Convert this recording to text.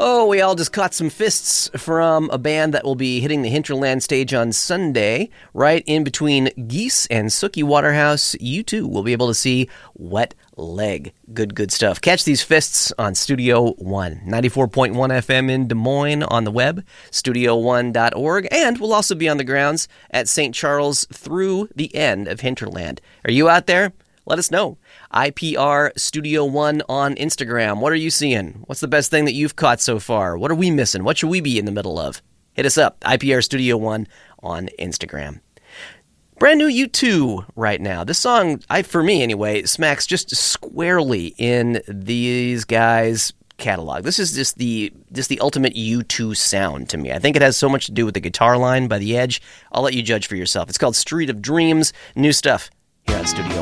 Oh, we all just caught some fists from a band that will be hitting the Hinterland stage on Sunday. Right in between Geese and Sookie Waterhouse, you too will be able to see Wet Leg. Good stuff. Catch these fists on Studio One, 94.1 FM in Des Moines on the web, studio1.org, and we'll also be on the grounds at St. Charles through the end of Hinterland. Are you out there? Let us know. IPR Studio One on Instagram. What are you seeing? What's the best thing that you've caught so far? What are we missing? What should we be in the middle of? Hit us up. IPR Studio One on Instagram. Brand new U2 right now. This song, for me anyway, smacks just squarely in these guys' catalog. This is just the ultimate U2 sound to me. I think it has so much to do with the guitar line by The Edge. I'll let you judge for yourself. It's called Street of Dreams. New stuff here on Studio